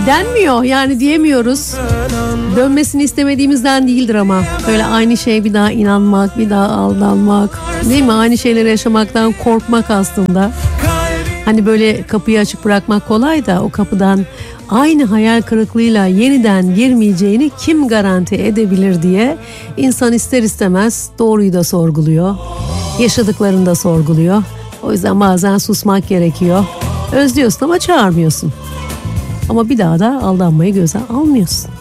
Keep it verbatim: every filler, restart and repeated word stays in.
denmiyor yani, diyemiyoruz. Dönmesini istemediğimizden değildir ama. Böyle aynı şeye bir daha inanmak, bir daha aldanmak, değil mi? Aynı şeyleri yaşamaktan korkmak aslında. Hani böyle kapıyı açık bırakmak kolay da o kapıdan aynı hayal kırıklığıyla yeniden girmeyeceğini kim garanti edebilir diye insan ister istemez doğruyu da sorguluyor. Yaşadıklarını da sorguluyor. O yüzden bazen susmak gerekiyor. Özlüyorsun ama çağırmıyorsun. Ama bir daha da aldanmayı göze almıyorsun.